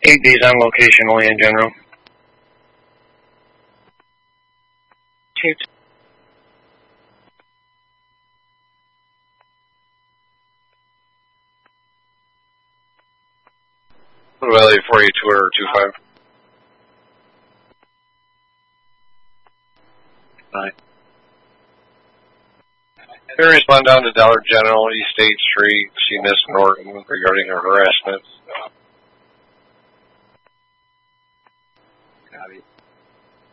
8 days on location only in general. Chief. Valley 482 or 25. Right. They respond down to Dollar General, East 8th Street, see Miss Norton regarding her harassment. Copy.